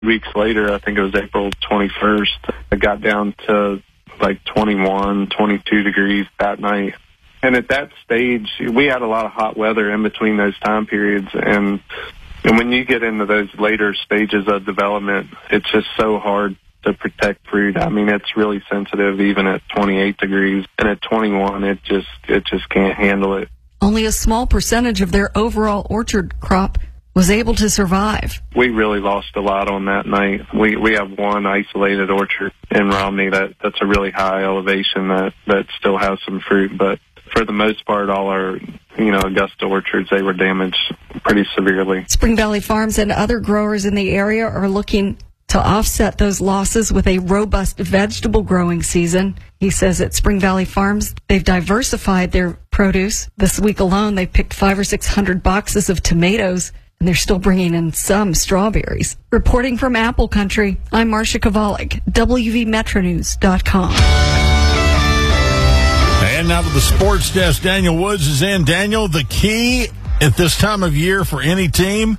Weeks later, I think it was April 21st, it got down to like 21, 22 degrees that night. And at that stage, we had a lot of hot weather in between those time periods. And when you get into those later stages of development, it's just so hard to protect fruit. I mean, it's really sensitive even at 28 degrees. And at 21, it just can't handle it. Only a small percentage of their overall orchard crop was able to survive. We really lost a lot on that night. We have one isolated orchard in Romney that's a really high elevation that still has some fruit, but for the most part, all our, Augusta orchards, they were damaged pretty severely. Spring Valley Farms and other growers in the area are looking to offset those losses with a robust vegetable growing season. He says at Spring Valley Farms, they've diversified their produce. This week alone, they picked 500 or 600 boxes of tomatoes, and they're still bringing in some strawberries. Reporting from Apple Country, I'm Marcia Kovalik, WVMetroNews.com. And now to the sports desk, Daniel Woods is in. Daniel, the key at this time of year for any team,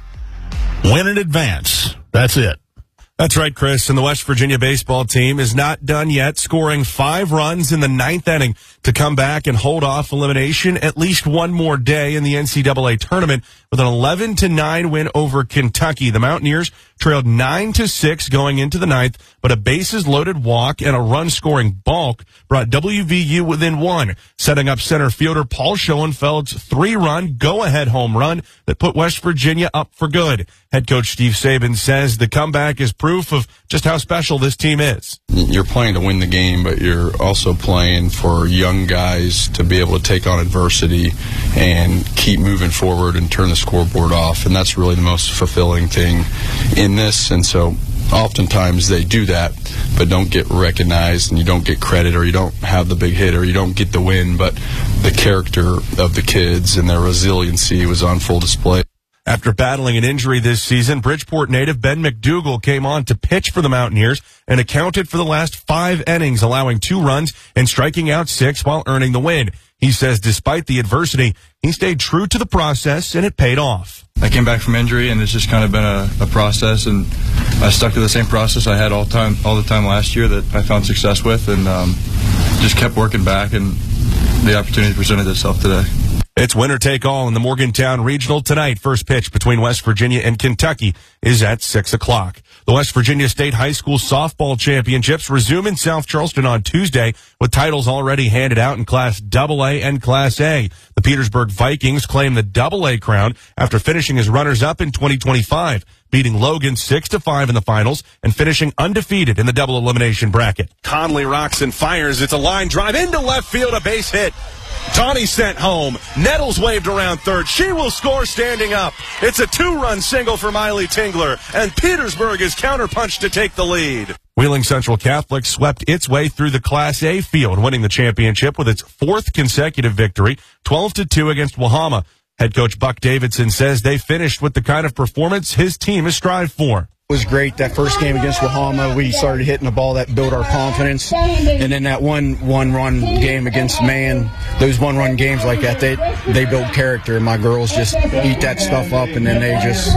win in advance. That's it. That's right, Chris. And the West Virginia baseball team is not done yet, scoring 5 runs in the 9th inning to come back and hold off elimination at least one more day in the NCAA tournament with an 11-9 win over Kentucky. The Mountaineers trailed 9-6 going into the 9th, but a bases-loaded walk and a run-scoring balk brought WVU within 1, setting up center fielder Paul Schoenfeld's 3-run go-ahead home run that put West Virginia up for good. Head coach Steve Saban says the comeback is proof of just how special this team is. You're playing to win the game, but you're also playing for young guys to be able to take on adversity and keep moving forward and turn the scoreboard off, and that's really the most fulfilling thing in this. And so oftentimes they do that but don't get recognized, and you don't get credit, or you don't have the big hit, or you don't get the win, but the character of the kids and their resiliency was on full display. After battling an injury this season, Bridgeport native Ben McDougal came on to pitch for the Mountaineers and accounted for the last 5 innings, allowing 2 runs and striking out 6 while earning the win. He says despite the adversity, he stayed true to the process, and it paid off. I came back from injury, and it's just kind of been a process, and I stuck to the same process I had all the time last year that I found success with, and just kept working back, and the opportunity presented itself today. It's winner take all in the Morgantown Regional tonight. First pitch between West Virginia and Kentucky is at 6 o'clock. The West Virginia State High School Softball Championships resume in South Charleston on Tuesday with titles already handed out in Class AA and Class A. The Petersburg Vikings claim the AA crown after finishing as runners-up in 2025, beating Logan 6-5 in the finals and finishing undefeated in the double elimination bracket. Conley rocks and fires. It's a line drive into left field, a base hit. Tawny sent home. Nettles waved around third. She will score standing up. It's a 2-run single for Miley Tingler, and Petersburg is counterpunched to take the lead. Wheeling Central Catholic swept its way through the Class A field, winning the championship with its 4th consecutive victory, 12-2 against Wahama. Head coach Buck Davidson says they finished with the kind of performance his team has strived for. It was great. That first game against Wahama, we started hitting the ball that built our confidence. And then that one-run game against Man, those one-run games like that, they build character. And my girls just eat that stuff up, and then they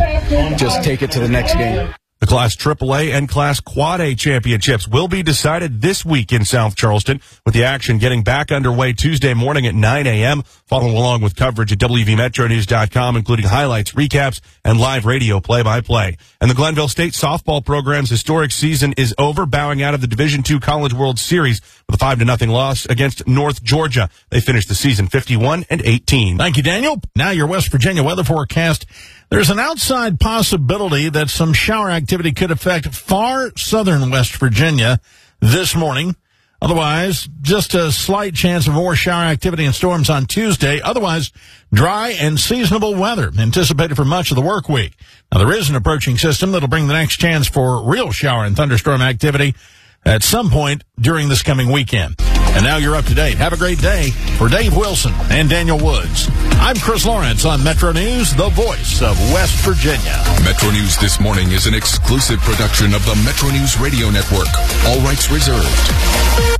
just take it to the next game. The Class AAA and Class Quad A championships will be decided this week in South Charleston, with the action getting back underway Tuesday morning at 9 a.m. Follow along with coverage at WVMetroNews.com, including highlights, recaps, and live radio play-by-play. And the Glenville State softball program's historic season is over, bowing out of the Division II College World Series with a 5-0 loss against North Georgia. They finished the season 51-18. Thank you, Daniel. Now your West Virginia weather forecast. There's an outside possibility that some shower activity could affect far southern West Virginia this morning. Otherwise, just a slight chance of more shower activity and storms on Tuesday. Otherwise, dry and seasonable weather anticipated for much of the work week. Now, there is an approaching system that'll bring the next chance for real shower and thunderstorm activity at some point during this coming weekend. And now you're up to date. Have a great day. For Dave Wilson and Daniel Woods, I'm Chris Lawrence on Metro News, the voice of West Virginia. Metro News This Morning is an exclusive production of the Metro News Radio Network. All rights reserved.